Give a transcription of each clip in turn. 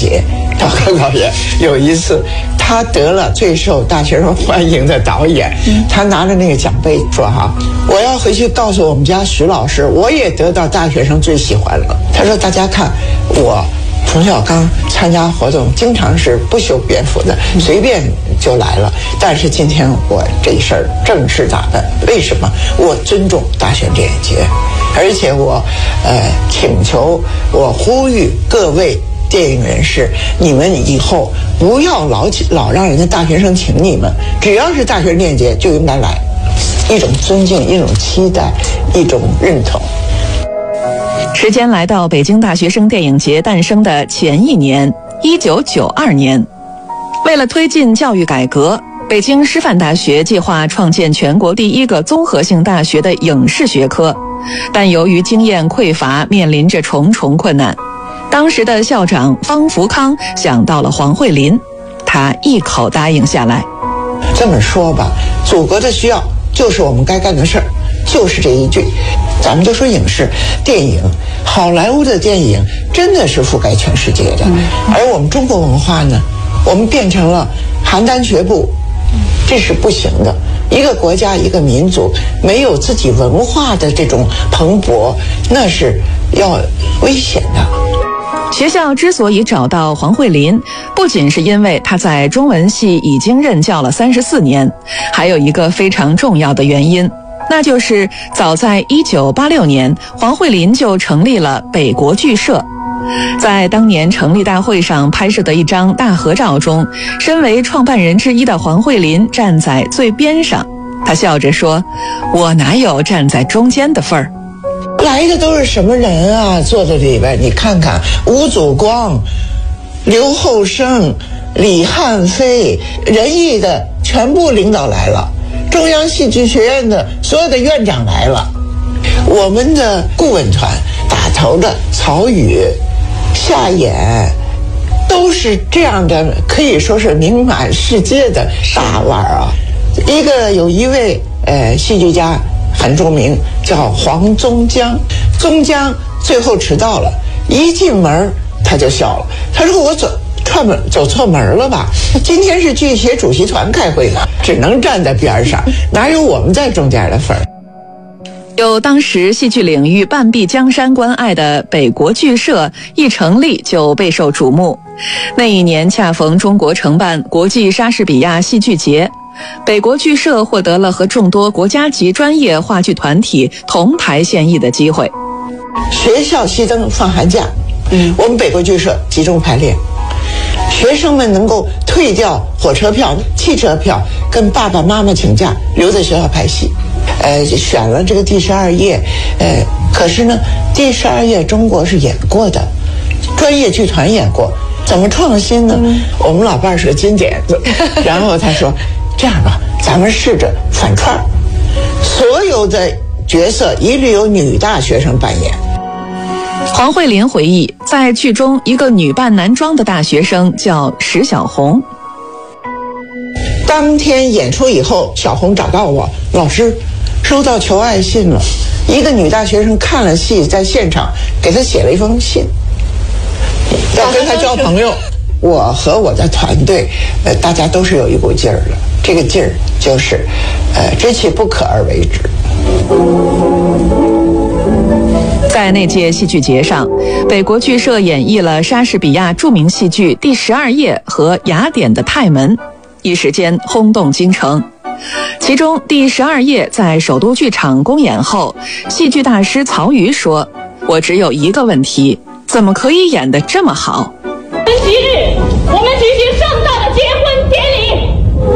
节，赵刚导演有一次他得了最受大学生欢迎的导演，他拿着那个奖杯说我要回去告诉我们家徐老师，我也得到大学生最喜欢了。他说大家看我冯小刚参加活动经常是不修边幅的，随便就来了，但是今天我这事儿正式打扮，为什么？我尊重大学电影节，而且我请求我呼吁各位电影人士，你们以后不要老让人家大学生请你们，只要是大学电影节就应该来，一种尊敬，一种期待，一种认同。 时间来到北京大学生电影节诞生的前一年，1992年。为了推进教育改革，北京师范大学计划创建全国第一个综合性大学的影视学科，但由于经验匮乏，面临着重重困难。当时的校长方福康想到了黄惠林，他一口答应下来。 这么说吧，祖国的需要就是我们该干的事儿，就是这一句。咱们就说影视电影，好莱坞的电影真的是覆盖全世界的，而我们中国文化呢，我们变成了邯郸学步，这是不行的。一个国家一个民族没有自己文化的这种蓬勃，那是要危险的。 学校之所以找到黄惠林，不仅是因为他在中文系已经任教了34年，还有一个非常重要的原因，那就是早在1986年，黄惠林就成立了北国剧社。在当年成立大会上拍摄的一张大合照中，身为创办人之一的黄惠林站在最边上，他笑着说：“我哪有站在中间的份儿？” 来的都是什么人啊？坐在里边，你看看吴祖光、刘厚生、李汉飞，人艺的全部领导来了，中央戏剧学院的所有的院长来了，我们的顾问团打头的曹禺、夏衍，都是这样的，可以说是名满世界的大腕啊。有一位戏剧家很著名，叫黄宗江。宗江最后迟到了，一进门他就笑了，他说我走错门了吧？今天是剧协主席团开会呢，只能站在边上，哪有我们在中间的份儿？ 有当时戏剧领域半壁江山关爱的北国剧社一成立就备受瞩目。那一年恰逢中国承办国际莎士比亚戏剧节，北国剧社获得了和众多国家级专业话剧团体同台献艺的机会。 学校熄灯放寒假，我们北国剧社集中排练，学生们能够退掉火车票、汽车票，跟爸爸妈妈请假留在学校拍戏。选了这个第12页，可是呢，第12页中国是演过的，专业剧团演过，怎么创新呢？我们老伴儿是个金点子，然后他说：“这样吧，咱们试着反串，所有的角色一律由女大学生扮演。” 黄惠林回忆，在剧中一个女扮男装的大学生叫石小红。 当天演出以后，小红找到我，老师，收到求爱信了。一个女大学生看了戏，在现场给她写了一封信，要跟她交朋友。我和我的团队，大家都是有一股劲儿的，这个劲儿就是，知其不可而为之。 在那届戏剧节上，北国剧社演绎了莎士比亚著名戏剧《第12页》和雅典的泰门，一时间轰动京城。其中《第12页》在首都剧场公演后，戏剧大师曹禺说：“我只有一个问题，怎么可以演得这么好？” 即日，我们举行盛大的结婚典礼。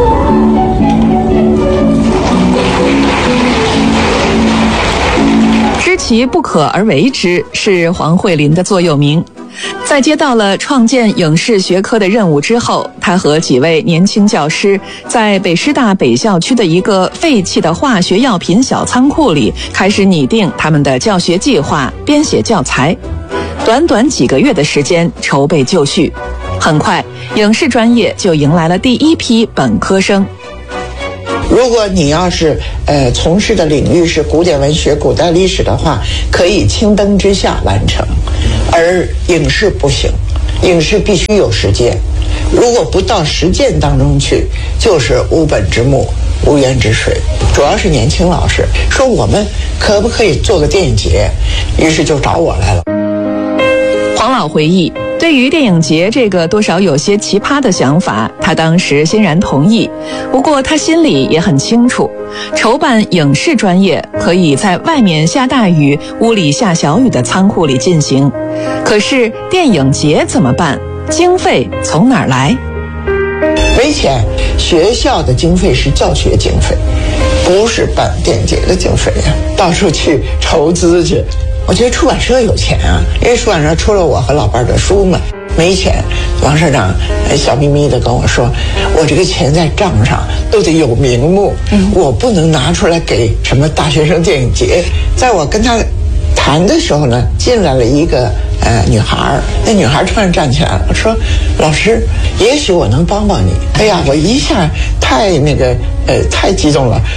知其不可而为之是黄惠林的座右铭。在接到了创建影视学科的任务之后，他和几位年轻教师在北师大北校区的一个废弃的化学药品小仓库里开始拟定他们的教学计划，编写教材。短短几个月的时间筹备就绪，很快影视专业就迎来了第一批本科生。 如果你要是从事的领域是古典文学、古代历史的话，可以青灯之下完成，而影视不行。 影视必须有实践，如果不到实践当中去，就是无本之木，无源之水。主要是年轻老师说我们可不可以做个电影节，于是就找我来了。 黄老回忆，对于电影节这个多少有些奇葩的想法，他当时欣然同意。不过他心里也很清楚，筹办影视专业可以在外面下大雨、屋里下小雨的仓库里进行，可是电影节怎么办？经费从哪儿来？ 没钱，学校的经费是教学经费，不是办电影节的经费呀。到处去筹资去。我觉得出版社有钱啊，因为出版社出了我和老伴的书嘛。没钱，王社长笑眯眯地跟我说，我这个钱在账上都得有名目，我不能拿出来给什么大学生电影节。在我跟他谈的时候呢，进来了一个女孩，那女孩突然站起来了，说：“老师，也许我能帮帮你。”哎呀，我一下太激动了。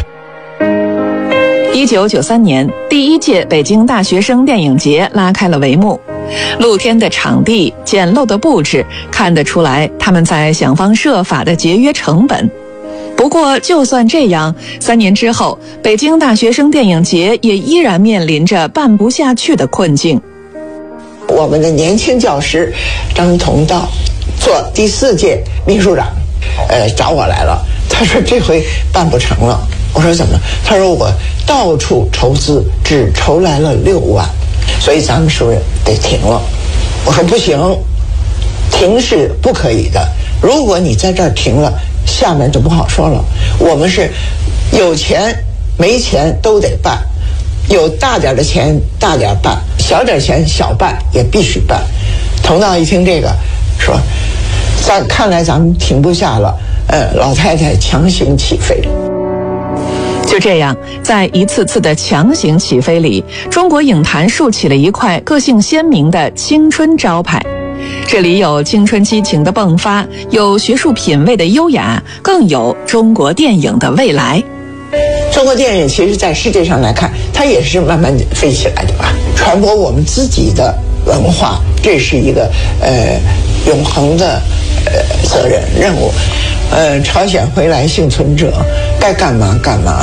1993年，第1届北京大学生电影节拉开了帷幕。露天的场地，简陋的布置，看得出来他们在想方设法地节约成本。不过就算这样，3年之后，北京大学生电影节也依然面临着办不下去的困境。 我们的年轻教师张同道做第4届秘书长，找我来了。他说这回办不成了。我说怎么？他说我到处筹资，只筹来了6万，所以咱们是不是得停了？我说不行，停是不可以的。如果你在这儿停了，下面就不好说了。我们是有钱没钱都得办，有大点的钱大点办，小点钱小办也必须办。同道一听这个，说看来咱们停不下了，老太太强行起飞。 就这样，在一次次的强行起飞里，中国影坛竖起了一块个性鲜明的青春招牌。这里有青春激情的迸发，有学术品味的优雅，更有中国电影的未来。 中国电影其实在世界上来看，它也是慢慢飞起来的吧。传播我们自己的文化，这是一个永恒的责任任务。朝鲜回来幸存者该干嘛干嘛。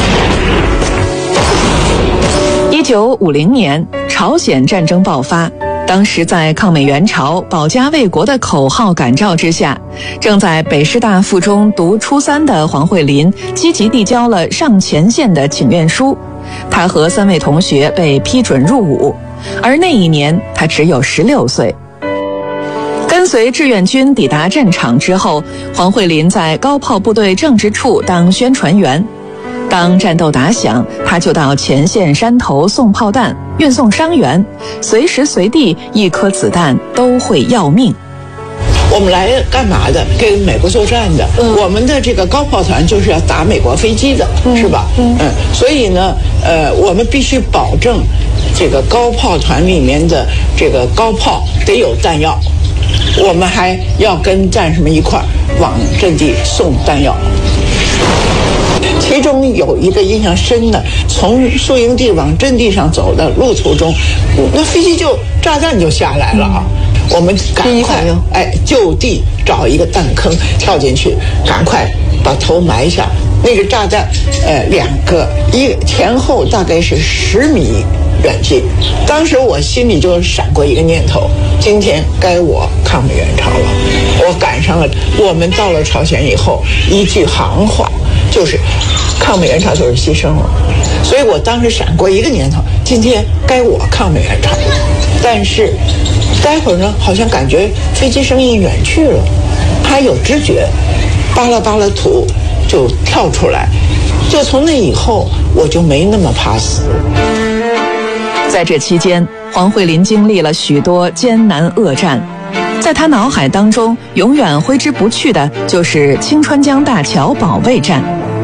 1950年，朝鲜战争爆发。当时在抗美援朝、保家卫国的口号感召之下，正在北师大附中读初3的黄慧琳积极递交了上前线的请愿书。她和3位同学被批准入伍，而那一年她只有16岁。跟随志愿军抵达战场之后，黄慧琳在高炮部队政治处当宣传员。当战斗打响，他就到前线山头送炮弹，运送伤员，随时随地一颗子弹都会要命。 我们来干嘛的？跟美国作战的。我们的这个高炮团就是要打美国飞机的，是吧？所以呢，我们必须保证这个高炮团里面的这个高炮得有弹药。我们还要跟战士们一块儿往阵地送弹药。其中有一个印象深的，从宿营地往阵地上走的路途中，那飞机炸弹就下来了啊！我们赶快就地找一个弹坑跳进去，赶快把头埋下。那个炸弹2个，一个前后大概是10米远近。当时我心里就闪过一个念头：今天该我抗美援朝了。我赶上了，我们到了朝鲜以后，一句行话就是抗美援朝就是牺牲了。所以我当时闪过一个念头：今天该我抗美援朝了。但是待会儿呢，好像感觉飞机声音远去了，还有知觉，扒拉扒拉土就跳出来。就从那以后，我就没那么怕死。 在这期间，黄慧琳经历了许多艰难恶战，在她脑海当中永远挥之不去的就是清川江大桥保卫战。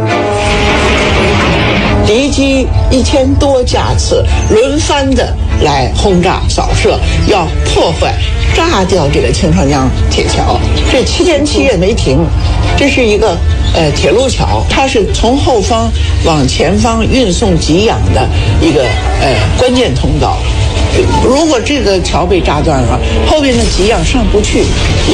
敌机1000多架次轮番的来轰炸扫射，要破坏炸掉这个清川江铁桥。这7天7夜没停。这是一个铁路桥，它是从后方往前方运送给养的一个关键通道。 如果这个桥被炸断了，后边的给养上不去。